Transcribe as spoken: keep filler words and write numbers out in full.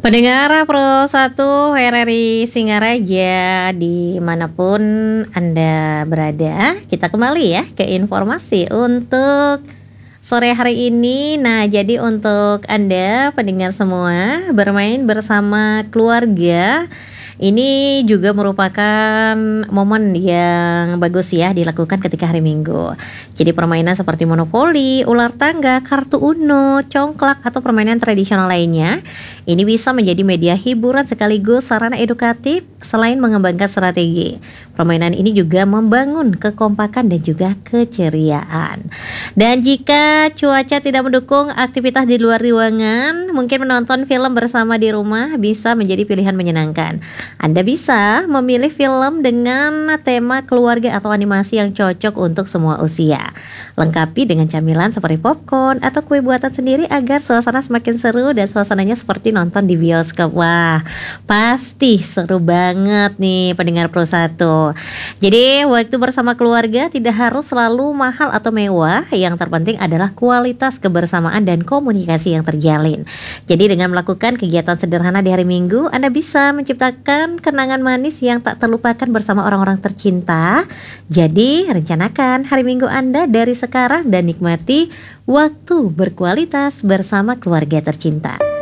Pendengar Pro satu W R R I Singaraja dimanapun Anda berada, kita kembali ya ke informasi untuk sore hari ini. Nah, jadi untuk Anda pendengar semua, bermain bersama keluarga ini juga merupakan momen yang bagus ya dilakukan ketika hari Minggu. Jadi permainan seperti monopoli, ular tangga, kartu uno, congklak, atau permainan tradisional lainnya ini bisa menjadi media hiburan sekaligus sarana edukatif selain mengembangkan strategi. Permainan ini juga membangun kekompakan dan juga keceriaan. Dan jika cuaca tidak mendukung aktivitas di luar ruangan, mungkin menonton film bersama di rumah bisa menjadi pilihan menyenangkan. Anda bisa memilih film dengan tema keluarga atau animasi yang cocok untuk semua usia. Lengkapi dengan camilan seperti popcorn atau kue buatan sendiri agar suasana semakin seru dan suasananya seperti nonton di bioskop. Wah, pasti seru banget nih pendengar Pro satu. Jadi waktu bersama keluarga tidak harus selalu mahal atau mewah. Yang terpenting adalah kualitas kebersamaan dan komunikasi yang terjalin. Jadi dengan melakukan kegiatan sederhana di hari Minggu, Anda bisa menciptakan kenangan manis yang tak terlupakan bersama orang-orang tercinta. Jadi rencanakan hari Minggu Anda dari sekarang dan nikmati waktu berkualitas bersama keluarga tercinta.